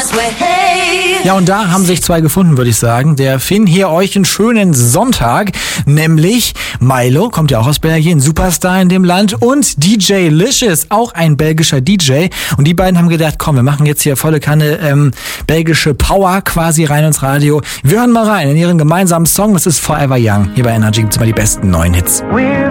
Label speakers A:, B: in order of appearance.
A: Ja, und da haben sich zwei gefunden, würde ich sagen. Der Finn hier euch einen schönen Sonntag, nämlich Milo, kommt ja auch aus Belgien, Superstar in dem Land, und DJ Licious, auch ein belgischer DJ. Und die beiden haben gedacht, komm, wir machen jetzt hier volle Kanne belgische Power quasi rein ins Radio. Wir hören mal rein in ihren gemeinsamen Song, das ist Forever Young. Hier bei Energy gibt's immer die besten neuen Hits.